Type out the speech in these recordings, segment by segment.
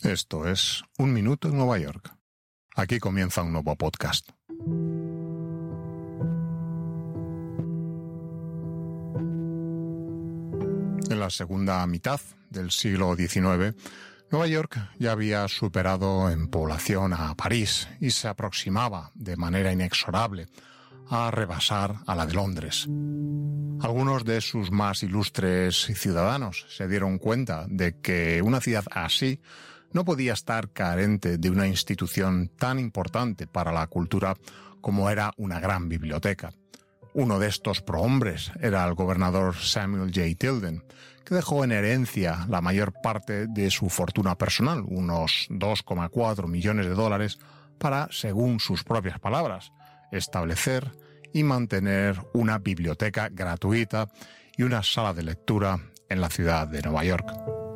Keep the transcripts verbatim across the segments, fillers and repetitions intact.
Esto es Un Minuto en Nueva York. Aquí comienza un nuevo podcast. En la segunda mitad del siglo diecinueve, Nueva York ya había superado en población a París y se aproximaba de manera inexorable a rebasar a la de Londres. Algunos de sus más ilustres ciudadanos se dieron cuenta de que una ciudad así no podía estar carente de una institución tan importante para la cultura como era una gran biblioteca. Uno de estos prohombres era el gobernador Samuel J. Tilden, que dejó en herencia la mayor parte de su fortuna personal, unos dos coma cuatro millones de dólares, para, según sus propias palabras, establecer y mantener una biblioteca gratuita y una sala de lectura en la ciudad de Nueva York.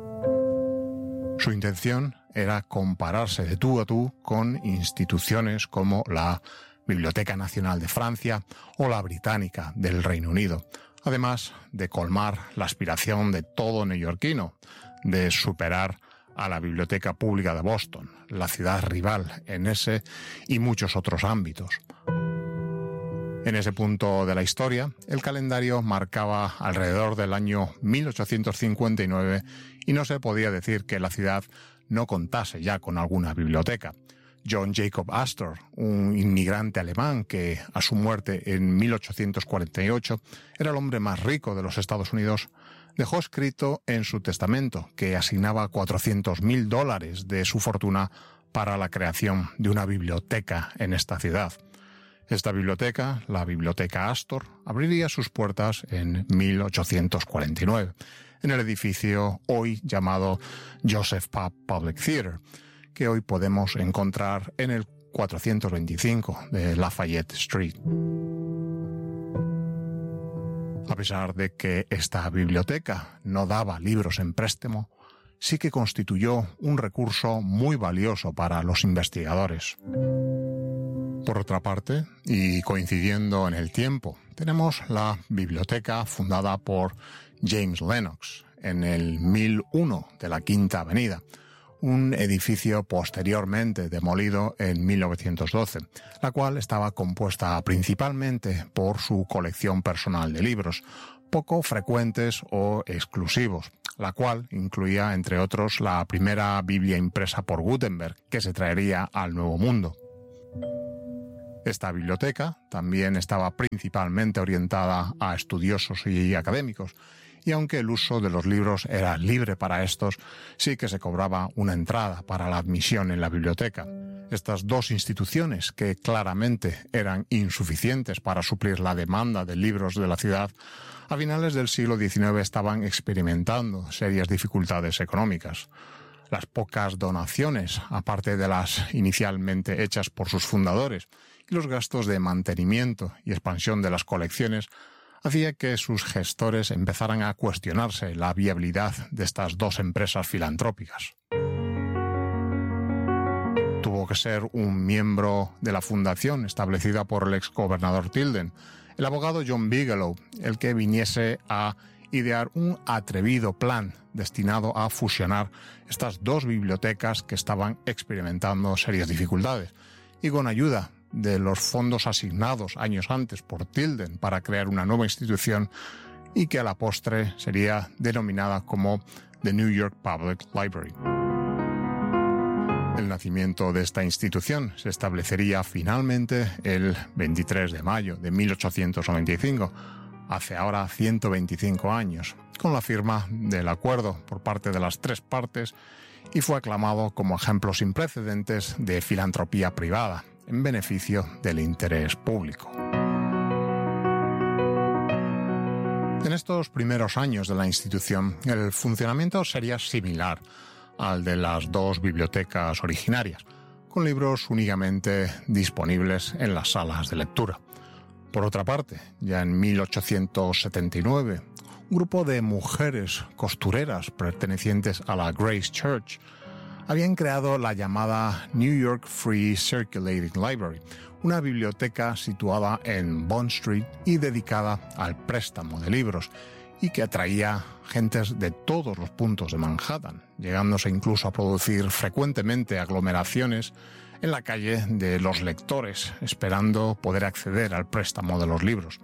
Su intención era compararse de tú a tú con instituciones como la Biblioteca Nacional de Francia o la Británica del Reino Unido, además de colmar la aspiración de todo neoyorquino de superar a la Biblioteca Pública de Boston, la ciudad rival en ese y muchos otros ámbitos. En ese punto de la historia, el calendario marcaba alrededor del año mil ochocientos cincuenta y nueve y no se podía decir que la ciudad no contase ya con alguna biblioteca. John Jacob Astor, un inmigrante alemán que, a su muerte en mil ochocientos cuarenta y ocho, era el hombre más rico de los Estados Unidos, dejó escrito en su testamento que asignaba cuatrocientos mil dólares de su fortuna para la creación de una biblioteca en esta ciudad. Esta biblioteca, la Biblioteca Astor, abriría sus puertas en mil ochocientos cuarenta y nueve, en el edificio hoy llamado Joseph Papp Public Theater, que hoy podemos encontrar en el cuatrocientos veinticinco de Lafayette Street. A pesar de que esta biblioteca no daba libros en préstamo, sí que constituyó un recurso muy valioso para los investigadores. Por otra parte, y coincidiendo en el tiempo, tenemos la biblioteca fundada por James Lennox en el mil uno de la Quinta Avenida, un edificio posteriormente demolido en mil novecientos doce, la cual estaba compuesta principalmente por su colección personal de libros, poco frecuentes o exclusivos, la cual incluía, entre otros, la primera Biblia impresa por Gutenberg, que se traería al Nuevo Mundo. Esta biblioteca también estaba principalmente orientada a estudiosos y académicos, y aunque el uso de los libros era libre para estos, sí que se cobraba una entrada para la admisión en la biblioteca. Estas dos instituciones, que claramente eran insuficientes para suplir la demanda de libros de la ciudad, a finales del siglo diecinueve estaban experimentando serias dificultades económicas. Las pocas donaciones, aparte de las inicialmente hechas por sus fundadores, y los gastos de mantenimiento y expansión de las colecciones, hacía que sus gestores empezaran a cuestionarse la viabilidad de estas dos empresas filantrópicas. Tuvo que ser un miembro de la fundación establecida por el exgobernador Tilden, el abogado John Bigelow, el que viniese a idear un atrevido plan destinado a fusionar estas dos bibliotecas que estaban experimentando serias dificultades, y con ayuda de los fondos asignados años antes por Tilden para crear una nueva institución y que a la postre sería denominada como The New York Public Library. El nacimiento de esta institución se establecería finalmente el veintitrés de mayo de mil ochocientos noventa y cinco, hace ahora ciento veinticinco años, con la firma del acuerdo por parte de las tres partes, y fue aclamado como ejemplo sin precedentes de filantropía privada en beneficio del interés público. En estos primeros años de la institución, el funcionamiento sería similar al de las dos bibliotecas originarias, con libros únicamente disponibles en las salas de lectura. Por otra parte, ya en mil ochocientos setenta y nueve, un grupo de mujeres costureras pertenecientes a la Grace Church habían creado la llamada New York Free Circulating Library, una biblioteca situada en Bond Street y dedicada al préstamo de libros, y que atraía gentes de todos los puntos de Manhattan, llegándose incluso a producir frecuentemente aglomeraciones en la calle de los lectores, esperando poder acceder al préstamo de los libros.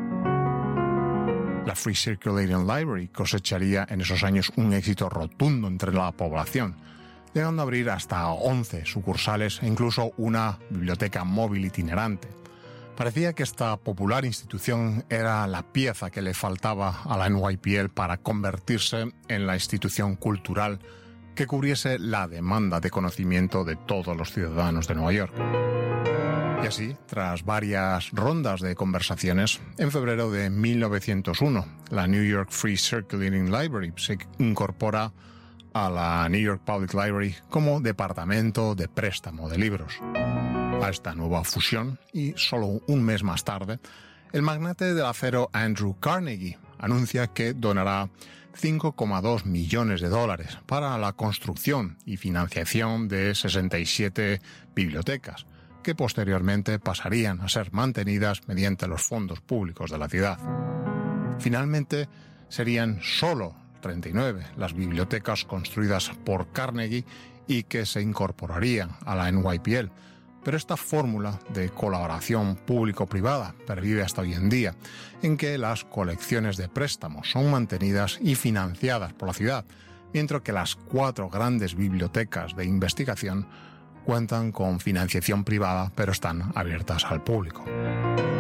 La Free Circulating Library cosecharía en esos años un éxito rotundo entre la población, llegando a abrir hasta once sucursales e incluso una biblioteca móvil itinerante. Parecía que esta popular institución era la pieza que le faltaba a la N Y P L para convertirse en la institución cultural que cubriese la demanda de conocimiento de todos los ciudadanos de Nueva York. Y así, tras varias rondas de conversaciones, en febrero de mil novecientos uno, la New York Free Circulating Library se incorpora a la New York Public Library como departamento de préstamo de libros. A esta nueva fusión, y solo un mes más tarde, el magnate del acero Andrew Carnegie anuncia que donará cinco coma dos millones de dólares para la construcción y financiación de sesenta y siete bibliotecas, que posteriormente pasarían a ser mantenidas mediante los fondos públicos de la ciudad. Finalmente, serían solo treinta y nueve las bibliotecas construidas por Carnegie y que se incorporarían a la N Y P L. Pero esta fórmula de colaboración público-privada pervive hasta hoy en día, en que las colecciones de préstamos son mantenidas y financiadas por la ciudad, mientras que las cuatro grandes bibliotecas de investigación cuentan con financiación privada, pero están abiertas al público.